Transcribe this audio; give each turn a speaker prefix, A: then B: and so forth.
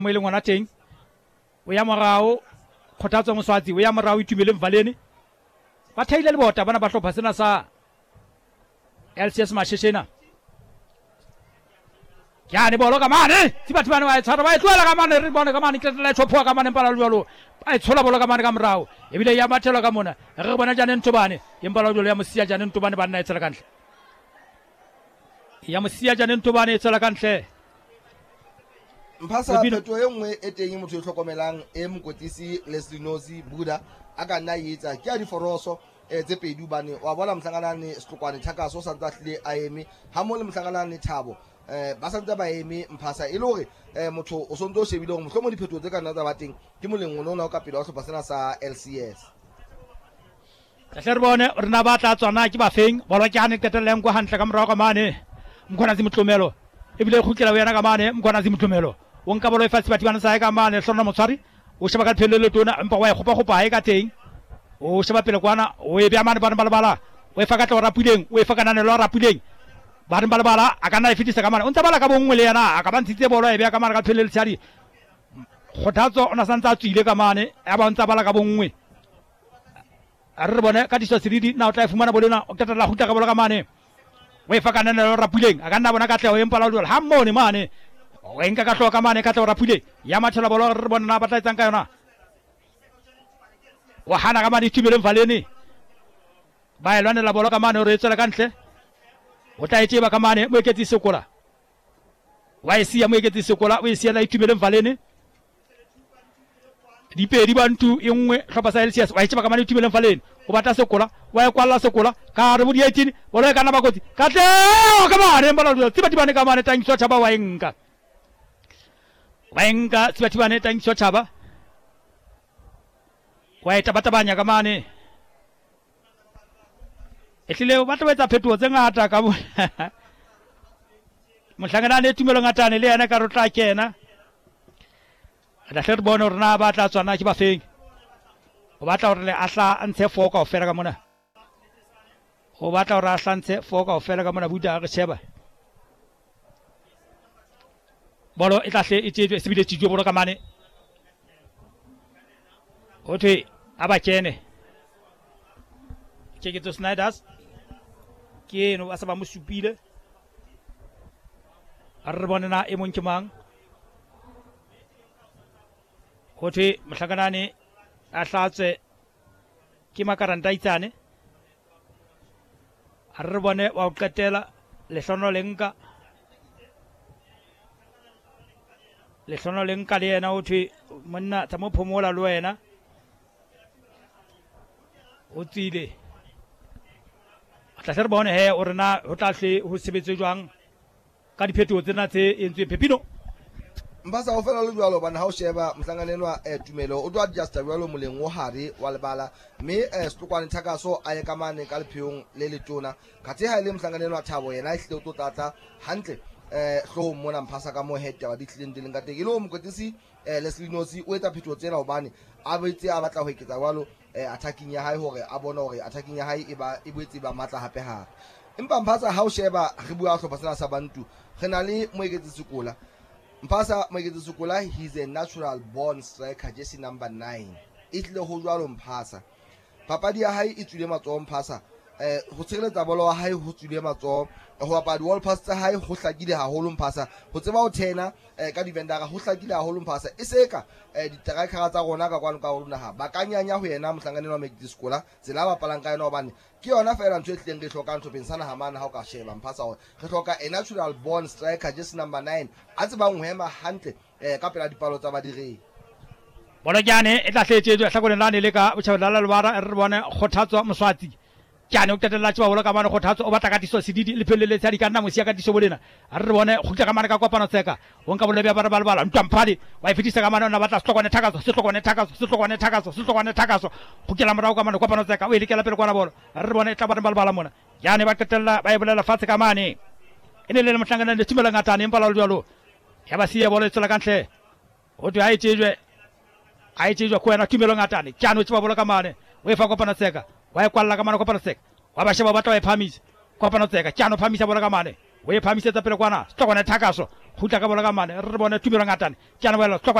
A: mo ile ngwana teng o ya morao Kgothatso Moswati o ya morao Itumeleng Mvaleni ba thaile le bota bana ba hlopha sena sa LCS Masheshena yani bolo ka mane tiba tiba wa tsara ba tlola ka mane re bona ka mane tletla tshopwa ka mane mpala jwalo a tshola bolo ka mane ka morao ebile ya mathelo ka mona re bona jane Ntobane impala jwalo ya mosia jane Ntobane ba nna e tsela kantle ya mosia jane Ntobane e tsela kantle
B: Mphasa pheto e nngwe e teng motho yo hlokomelang e mokotisi Leslie Nozi Buda a ka nna etsa ke a diforoso tse pedi bane wa bona mhlanganane Stlokwane Thakaso sa ntlahlile a eme ha mo le mhlanganane Thabo ba sa ntse ba eme Mphasa e le hore motho o sonto shebile hore mohlomong dipheto tse ka nna tsa ba teng ke moleng ona o ka pele wa hlopha sena sa LCS
A: re bone re na ba tla tswana ke ba feng bolo ke hane keteleng kwa hantle ka morao ka mane Mkhwanazi Motlomelo ebile khutlela yana ka mane Mkhwanazi Motlomelo o nka bolo e fatshe batho bana sa ka mane Hlona Motshwari o sheba ka phelelo tona empa wa e khopa ha e ka teng o sheba pele kwana o e bya mane bana balabala o e fa ka tlo rapuleng o e fa kana ne lo rapuleng bana balabala a kana e fitisa ka mane o ntse bala ka bongwe le yana a ka ba ntshitse bolo e bya ka mane ka phelelo tshari Kgothatso ona santsa tswile ka mane ya ba ntse bala ka bongwe a re bone ka diso sedidi na o tla fumana bolena o tetela huta ka bolo ka mane o e fa kana ne lo rapuleng a kana bona ka tle o empa la ha mmone mane o enka ka hloka mane ka tlo rapule ya mathela bolo re bona ba tla etsang ka yona wa hana ka mane Itumeleng Mvaleni ba elwane la bolo ka mane o re tsela kantle o tla etse ba ka mane mo eketsi Sokola wa isia mo eketsi Sokola o isia la Itumeleng Mvaleni dipedi bantu e nngwe hlopha sa LCS wa etse ba ka mane Itumeleng Mvaleni o batla Sokola wa e kwalla Sokola ka re bo di 18 bolo e kana ba kotsi ka tle ka mane bolo tiba tibane ka mane tang Thaba wa enka Sibatibane tang Thaba wa eta batabanya ka mane ehlile o batla etsa phetho tse ngata ka mo mohlangana le Tumelo ngatane le yana ka ro tla kena la hle re bona hore na ba tla tswana ke ba feng o batla hore le ahla ntshe foka o fela ka mona o batla hore ahla ntshe foka o fela ka mona Buda re sheba bolo e tla hle e tsetswe sebile tshitwe bolo ka mane othe aba kene ke to Snyders ke no asa ba mo supile a re bona na e mon ke mang othe mohlakanane a hlatswe ke makaranta itsane a re bone wa o qetela Lehlono lenka le yena othe monna tsa mo phomola le wena o tsile tla re bone he o rena ho tla hle ho sebetse jwang ka diphetho tsena tse entswe Phepino
B: Mphasa o fela le jwalo bana ha o sheba mhlanganenwa Tumelo o twa just jwalo moleng o hare wa lebala mme Stlokwane Thakaso a ye ka mane ka lepheong le letona khathe ha ile mhlanganenwa Thabo yena e hle o to tlatsa hantle hlo mona Mphasa ka mo hete wa ditlileng dileng ka teng ile o mokotisi Leslie Nozi o etsa phetho tsena hobane a betse a batla ho eketsa jwalo attacking ya hae hore a bona hore attacking ya hae e boetse ba matla hape hape empa Mphasa ha o sheba re bua hlopha sena sa bantu re na le moeketsi Sokola Mphasa moeketsi Sokola he's a natural born striker jersey number 9 e tle ho jwalo Mphasa papadi ya hae e tswile matsoho Mphasa ho tshireletsa bolo wa hae ho tswile matsoho ho bapala di wall pass tsa hae ho hlakile haholo Mphasa ho tseba ho thena ka divendara ho hlakile haholo Mphasa e seka di-striker tsa rona ka kwano ka rona ha ba kanyanya ho yena mohlanganelo wa moeketsi Sokola tsela ba palang ka yena hobane ke yona fela ntho e tleng re hloka ntho pensana ha mana ha o ka sheba Mphasa hore re hloka a natural born striker jersey number 9 a tsebang ho hema hantle ka pela dipalo tsa badirei
A: bolo jane e tla hletsetswe hlakoleng la ne le ka botjhabela la lebara re bone Kgothatso Moswati jane o tetela tsa bolo ka mane Kgothatso o batla ka diso sedidi le phelele tsa di ka nna mosia ka diso bolena a re bone go tla ka mane ka kopano tseka o nka bolo be ba balabala ntwamphadi wa e fitisa ka mane ona batla Stlokwane Thakaso go kela morao ka mane kopano tseka o ile kela pele kwana bolo a re bone tla bana balabala mona jane ba tetela ba e bolela fatshe ka mane ene le mohlangana le Tumelo ngatane empa la jwalo ya ba siya bolo tsela kantle o twa a etsejwa ko yena Tumelo ngatane jane o tseba bolo ka mane o e fa kopano tseka wa e kwalla ka mane kopano tseka wa ba sheba batla wa e phamisa kopano tseka jane o phamisa bolo ka mane o e phamisetsa pele kwana Stlokwane Thakaso khutla ka bola ka mane re bone tumelo ngatane ke ana boela